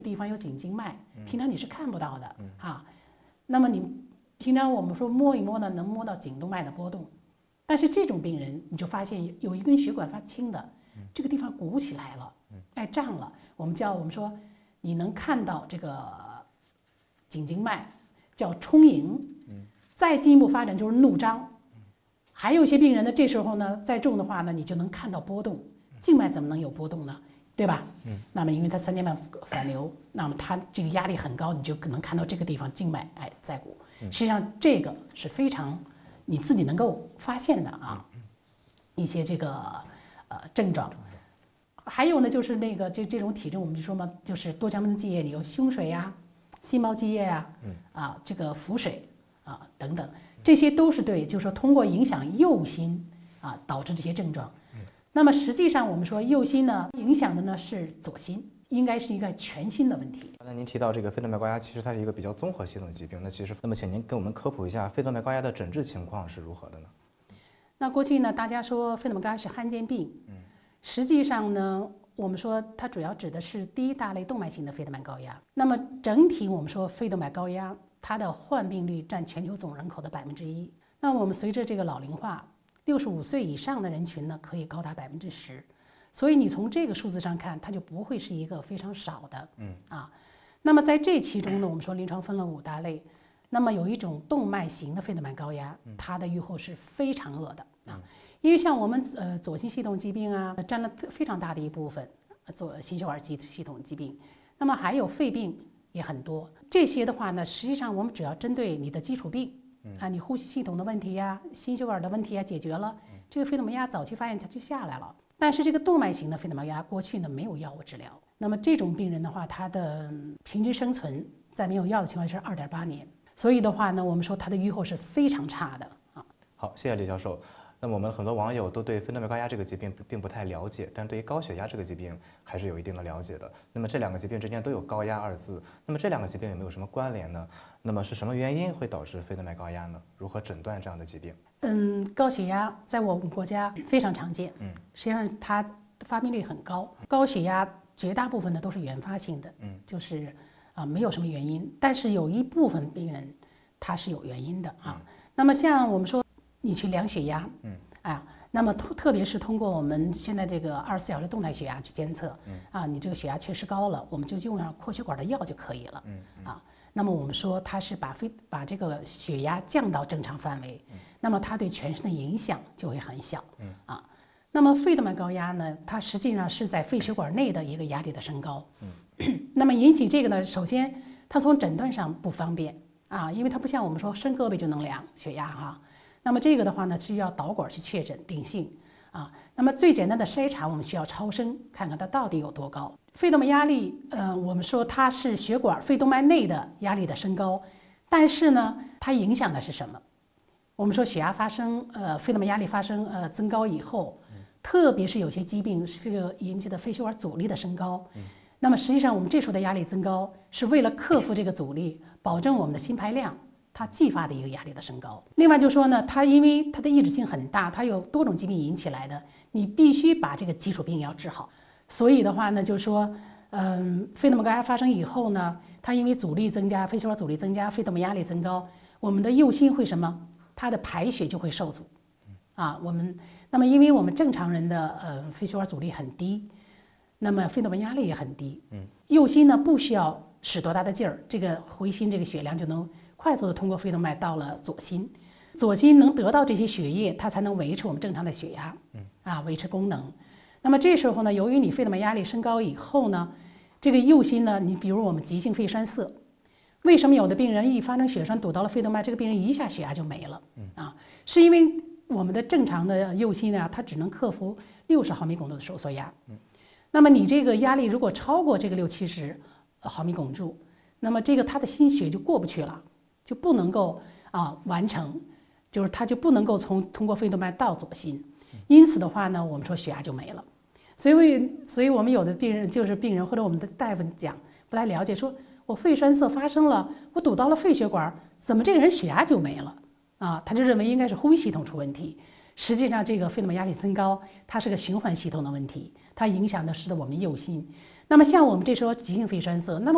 地方有颈静脉，平常你是看不到的啊。那么你平常我们说摸一摸呢，能摸到颈动脉的波动，但是这种病人你就发现有一根血管发青的，这个地方鼓起来了，哎胀了，我们说你能看到这个颈静脉叫充盈，再进一步发展就是怒张。还有一些病人呢，这时候呢再重的话呢，你就能看到波动，静脉怎么能有波动呢？对吧？那么因为它3间半反流，那么它这个压力很高，你就可能看到这个地方静脉哎在鼓。实际上这个是非常你自己能够发现的啊，一些这个症状。还有呢，就是那个这种体征，我们就说嘛，就是多腔门积液里有胸水呀、心包积液呀、这个腹水啊等等，这些都是对，就是说通过影响右心啊导致这些症状。那么实际上我们说右心呢影响的呢是左心，应该是一个全心的问题。 刚才您提到这个肺动脉高压，其实它是一个比较综合系统的疾病。那么请您给我们科普一下肺动脉高压的诊治情况是如何的呢？ 那过去呢，大家说肺动脉高压是罕见病，实际上呢，我们说它主要指的是第一大类动脉型的肺动脉高压。那么整体我们说肺动脉高压，它的患病率占全球总人口的1%。那我们随着这个老龄化，65岁以上的人群呢，可以高达10%。所以你从这个数字上看，它就不会是一个非常少的，那么在这其中呢，我们说临床分了5大类。那么有一种动脉型的肺动脉高压，它的预后是非常恶的啊，因为像我们左心系统疾病啊，占了非常大的一部分，心血管系统疾病，那么还有肺病也很多。这些的话呢，实际上我们只要针对你的基础病啊，你呼吸系统的问题呀、心血管的问题啊解决了，这个肺动脉压早期发现它就下来了。但是这个动脉型的肺动脉压过去呢没有药物治疗，那么这种病人的话，他的平均生存在没有药的情况下是2.8年。所以的话呢，我们说它的预后是非常差的啊。 好，谢谢李教授。那么我们很多网友都对肺动脉高压这个疾病并不太了解，但对于高血压这个疾病还是有一定的了解的。那么这2个疾病之间都有高压2字，那么这2个疾病有没有什么关联呢？那么是什么原因会导致肺动脉高压呢？如何诊断这样的疾病？ 高血压在我们国家非常常见，实际上它发病率很高。高血压绝大部分的都是原发性的，就是没有什么原因，但是有一部分病人他是有原因的啊。那么像我们说你去量血压，那么特别是通过我们现在这个24小时动态血压去监测，你这个血压确实高了，我们就用上扩血管的药就可以了，那么我们说它是把这个血压降到正常范围，那么它对全身的影响就会很小，那么肺动脉高压呢，它实际上是在肺血管内的一个压力的升高，那么引起这个呢，首先它从诊断上不方便啊，因为它不像我们说伸胳膊就能量血压哈，那么这个的话呢，需要导管去确诊定性啊。那么最简单的筛查，我们需要超声看看它到底有多高。肺动脉压力，我们说它是血管肺动脉内的压力的升高，但是呢，它影响的是什么？我们说血压发生，肺动脉压力发生增高以后，特别是有些疾病是这个引起的肺血管阻力的升高。那么实际上我们这时候的压力增高，是为了克服这个阻力，保证我们的心排量它继发的一个压力的升高。另外就说呢，它因为它的抑制性很大，它有多种疾病引起来的，你必须把这个基础病要治好。所以的话呢，就是说，肺动脉高压发生以后呢，它因为阻力增加，肺血管阻力增加，肺动脉压力增高，我们的右心会什么？它的排血就会受阻。那么因为我们正常人的肺血管阻力很低，那么肺动脉压力也很低，右心呢不需要使多大的劲儿，这个回心这个血量就能快速的通过肺动脉到了左心，左心能得到这些血液，它才能维持我们正常的血压，维持功能。那么这时候呢，由于你肺动脉压力升高以后呢，这个右心呢，你比如我们急性肺栓塞，为什么有的病人一发生血栓堵到了肺动脉，这个病人一下血压就没了是因为我们的正常的右心呢，它只能克服60毫米汞柱的收缩压，那么你这个压力如果超过这个60-70毫米汞柱，那么这个它的心血就过不去了，就不能够完成，就是它就不能够通过肺动脉到左心，因此的话呢，我们说血压就没了。所以我们有的病人或者我们的大夫讲不太了解，说我肺栓塞发生了，我堵到了肺血管，怎么这个人血压就没了他就认为应该是呼吸系统出问题。实际上这个肺动脉压力增高，它是个循环系统的问题，它影响的是我们右心。那么像我们这时候急性肺栓塞，那么